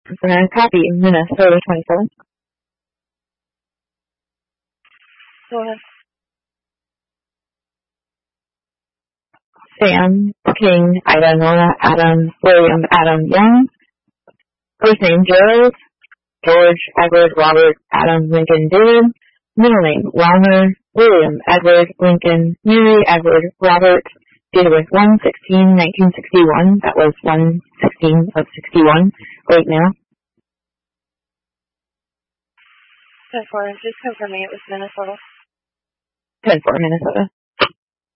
I'm going to copy Minnesota 24. Go ahead. Sam, King, Ida, Nora, Adam, William, Adam, Young. First name, Gerald, George, Edward, Robert, Adam, Lincoln, David. Middle name, Walmer, William, Edward, Lincoln, Mary, Edward, Robert. Date of birth 1/16/1961. That was 1/16 of 61 right now. 10-4. Just confirming it was Minnesota. 10-4, Minnesota.